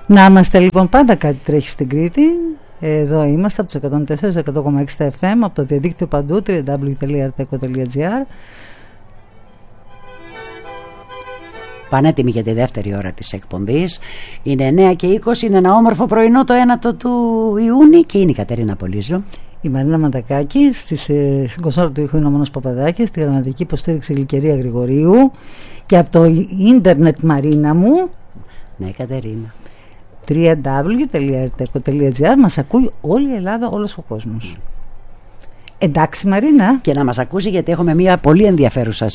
Να είμαστε λοιπόν, πάντα κάτι τρέχει στην Κρήτη. Εδώ είμαστε από τους 104-100,6 FM, από το διαδίκτυο παντού, www.arteco.gr. Πανέτοιμοι για τη δεύτερη ώρα της εκπομπής. Είναι 9:20, είναι ένα όμορφο πρωινό, το 1ο του Ιούνιου, και είναι η Κατερίνα Πολύζου. Η Μαρίνα Μαντακάκη, στην κονσόλα του ήχου είναι ο Μόνος Παπαδάκης, στη γραμματική υποστήριξη Γλυκερία Γρηγορίου, και από το ίντερνετ, Μαρίνα μου. Ναι, Κατερίνα. www.arteco.gr. Μας ακούει όλη η Ελλάδα, όλος ο κόσμος. Εντάξει, Μαρίνα. Και να μας ακούσει, γιατί έχουμε μια πολύ ενδιαφέρουσα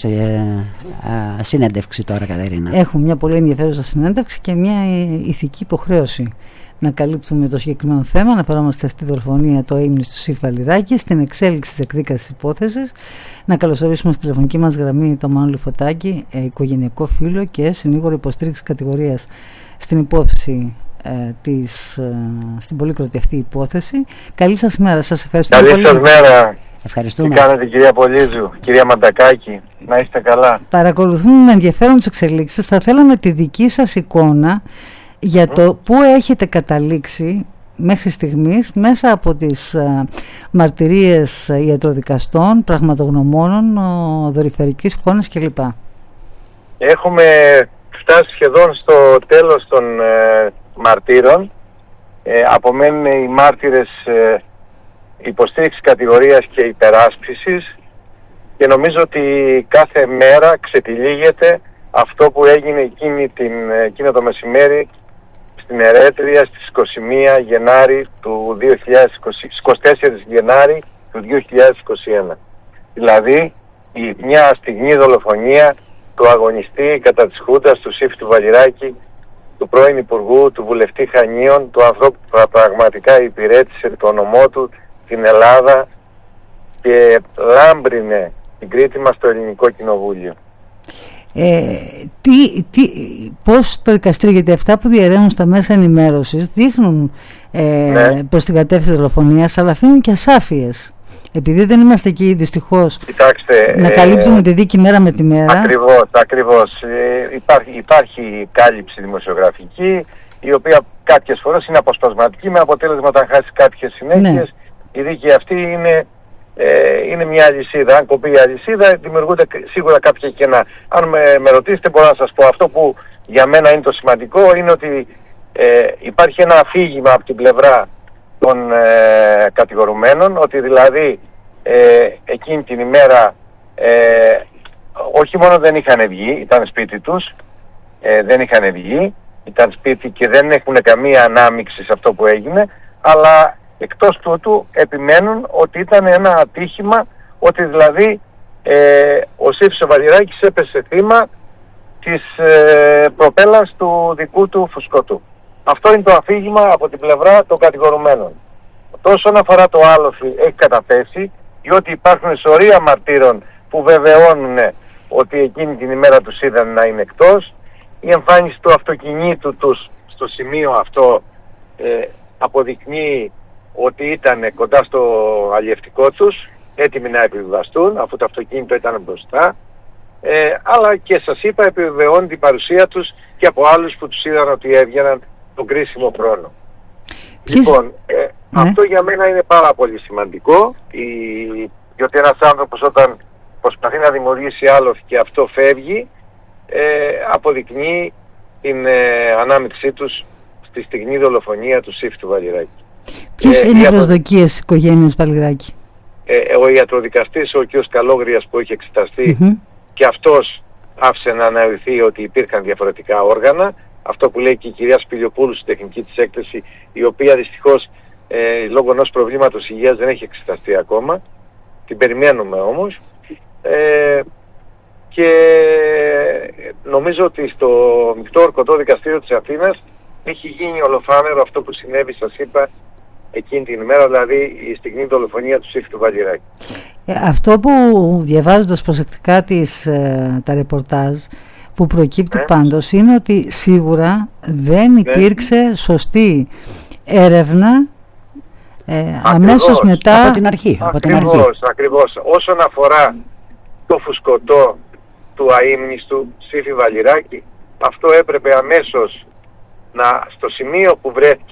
συνέντευξη τώρα, Κατερίνα. Έχουμε μια πολύ ενδιαφέρουσα συνέντευξη και μια ηθική υποχρέωση να καλύψουμε το συγκεκριμένο θέμα. Αναφερόμαστε στη δολοφονία, το ύμνη του Σύφη Βαλιράκη, στην εξέλιξη της εκδίκασης της υπόθεσης. Να καλωσορίσουμε στη τηλεφωνική μας γραμμή τον Μανώλη Φωτάκη, οικογενειακό φίλο και συνήγορο υποστήριξη κατηγορίας στην υπόθεση στην πολύκροτη αυτή υπόθεση. Καλή σας μέρα, σας ευχαριστώ πολύ. Καλή σας μέρα. Ευχαριστούμε. Τι κάνετε, κυρία Πολύζου, κυρία Μαντακάκη, να είστε καλά. Παρακολουθούμε με ενδιαφέρον τις εξελίξεις. Θα θέλαμε τη δική σας εικόνα για το πού έχετε καταλήξει μέχρι στιγμής μέσα από τις μαρτυρίες ιατροδικαστών, πραγματογνωμόνων, δορυφερικής εικόνας κλπ. Έχουμε φτάσει σχεδόν στο τέλος των μαρτύρων. Απομένουν οι μάρτυρες υποστήριξη κατηγορίας και υπεράσπισης, και νομίζω ότι κάθε μέρα ξετυλίγεται αυτό που έγινε εκείνο το μεσημέρι στην Ερέτρια στις 21 Γενάρη του 24 Γενάρη του 2021. Δηλαδή μια στιγμή δολοφονία του αγωνιστή κατά της Χούντας, του Σύφη του Βαλιράκη, του πρώην Υπουργού, του βουλευτή Χανίων, του ανθρώπου που πραγματικά υπηρέτησε το ονομό του, την Ελλάδα, και λάμπρινε την Κρήτη μας στο Ελληνικό Κοινοβούλιο. Πώς το δικαστήριο, γιατί αυτά που διαιρέουν στα μέσα ενημέρωσης δείχνουν προς την κατεύθυνση δολοφονίας, αλλά αφήνουν και ασάφειες. Επειδή δεν είμαστε εκεί δυστυχώς, κοιτάξτε, να καλύπτουμε τη δίκη μέρα με τη μέρα. Ακριβώς. Υπάρχει κάλυψη δημοσιογραφική, η οποία κάποιες φορές είναι αποσπασματική, με αποτέλεσμα να χάσει κάποιες συνέχειες. Ναι. Η δίκη αυτή είναι μια αλυσίδα. Αν κοπεί η αλυσίδα, δημιουργούνται σίγουρα κάποια κενά. Αν με ρωτήσετε, μπορώ να σας πω, αυτό που για μένα είναι το σημαντικό είναι ότι υπάρχει ένα αφήγημα από την πλευρά των κατηγορουμένων, ότι δηλαδή εκείνη την ημέρα όχι μόνο δεν είχαν βγει, ήταν σπίτι τους, δεν είχαν βγει, ήταν σπίτι και δεν έχουν καμία ανάμειξη σε αυτό που έγινε, αλλά εκτός τούτου επιμένουν ότι ήταν ένα ατύχημα, ότι δηλαδή ο Σύφης ο Βαλιράκης έπεσε θύμα της προπέλας του δικού του φουσκωτού. Αυτό είναι το αφήγημα από την πλευρά των κατηγορουμένων. Όσον αφορά το άλοθη, έχει καταθέσει, διότι υπάρχουν σωρία μαρτύρων που βεβαιώνουν ότι εκείνη την ημέρα τους είδαν να είναι εκτός. Η εμφάνιση του αυτοκινήτου τους στο σημείο αυτό αποδεικνύει ότι ήταν κοντά στο αλλιευτικό τους, έτοιμοι να επιβιβαστούν, αφού το αυτοκίνητο ήταν μπροστά. Αλλά και σας είπα, επιβεβαιώνει την παρουσία τους και από άλλους που τους είδαν ότι έβγαιναν τον κρίσιμο χρόνο. Λοιπόν, αυτό για μένα είναι πάρα πολύ σημαντικό, διότι ένας άνθρωπος όταν προσπαθεί να δημιουργήσει άλοθη και αυτό φεύγει, αποδεικνύει την ανάμειξή τους στη στιγμή δολοφονία του Σύφη του Βαλιράκη. Ποιες είναι οι προσδοκίες της οικογένειας Βαλιράκη? Ο ιατροδικαστής, ο κ. Καλόγριας, που έχει εξεταστεί, και αυτός άφησε να αναρριθεί ότι υπήρχαν διαφορετικά όργανα. Αυτό που λέει και η κυρία Σπηλιοπούλου στην τεχνική της έκθεση, η οποία δυστυχώς λόγω ενός προβλήματος υγείας δεν έχει εξεταστεί ακόμα. Την περιμένουμε όμως. Και νομίζω ότι στο Μεικτό Ορκωτό Δικαστήριο της Αθήνας έχει γίνει ολοφάνερο αυτό που συνέβη, σας είπα, εκείνη την ημέρα, δηλαδή η στιγμή δολοφονία του Σύφη του Βαλιράκη. Αυτό που διαβάζοντας προσεκτικά τα ρεπορτάζ που προκύπτει πάντως είναι ότι σίγουρα δεν υπήρξε σωστή έρευνα αμέσως μετά από την αρχή. Ακριβώς. Όσον αφορά το φουσκωτό του αείμνηστου Σύφη Βαλιράκη, αυτό έπρεπε αμέσως στο σημείο που βρέθηκε